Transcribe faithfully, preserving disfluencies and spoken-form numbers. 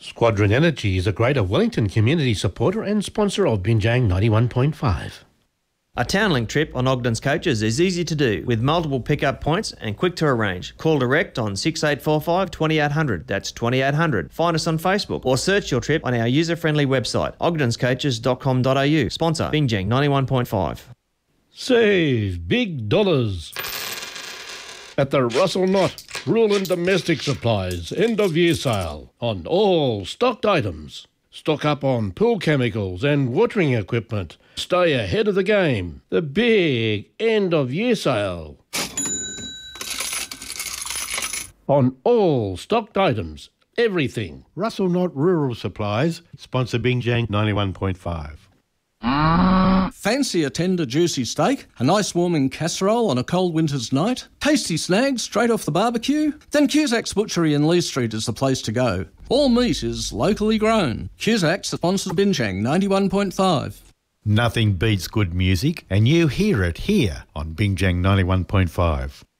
Squadron Energy is a Greater Wellington community supporter and sponsor of Binjang ninety-one point five. A Townlink trip on Ogden's Coaches is easy to do with multiple pickup points and quick to arrange. Call direct on six eight four five, two eight zero zero. That's two eight zero zero. Find us on Facebook or search your trip on our user-friendly website, ogdens coaches dot com dot a u. Sponsor Binjang ninety-one point five. Save big dollars at the Russell Knott Rural and Domestic Supplies end-of-year sale on all stocked items. Stock up on pool chemicals and watering equipment. Stay ahead of the game. The big end-of-year sale on all stocked items. Everything. Russell Knott Rural Supplies, sponsor Binjang ninety-one point five. Fancy a tender juicy steak, a nice warming casserole on a cold winter's night, tasty snags straight off the barbecue? Then Cusac's Butchery in Lee Street is the place to go. All meat is locally grown. Cusac's sponsors Binjang ninety-one point five. Nothing beats good music, and you hear it here on Binjang ninety-one point five.